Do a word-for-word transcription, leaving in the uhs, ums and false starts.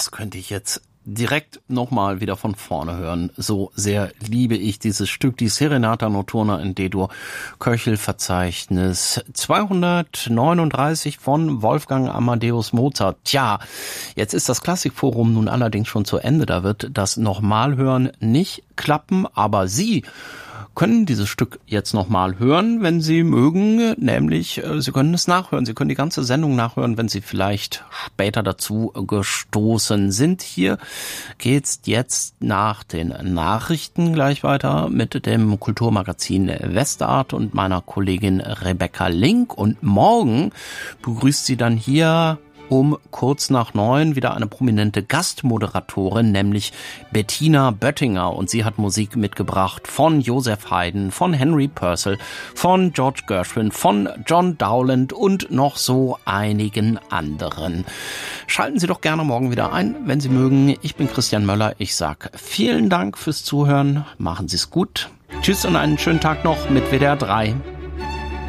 das könnte ich jetzt direkt nochmal wieder von vorne hören. So sehr liebe ich dieses Stück, die Serenata Notturna in D-Dur, Köchel-Verzeichnis zweihundertneununddreißig von Wolfgang Amadeus Mozart. Tja, jetzt ist das Klassikforum nun allerdings schon zu Ende. Da wird das Nochmalhören nicht klappen, aber Sie können dieses Stück jetzt nochmal hören, wenn Sie mögen, nämlich Sie können es nachhören. Sie können die ganze Sendung nachhören, wenn Sie vielleicht später dazu gestoßen sind. Hier geht's jetzt nach den Nachrichten gleich weiter mit dem Kulturmagazin Westart und meiner Kollegin Rebecca Link. Und morgen begrüßt sie dann hier um kurz nach neun wieder eine prominente Gastmoderatorin, nämlich Bettina Böttinger. Und sie hat Musik mitgebracht von Joseph Haydn, von Henry Purcell, von George Gershwin, von John Dowland und noch so einigen anderen. Schalten Sie doch gerne morgen wieder ein, wenn Sie mögen. Ich bin Christian Möller. Ich sag vielen Dank fürs Zuhören. Machen Sie es gut. Tschüss und einen schönen Tag noch mit W D R drei.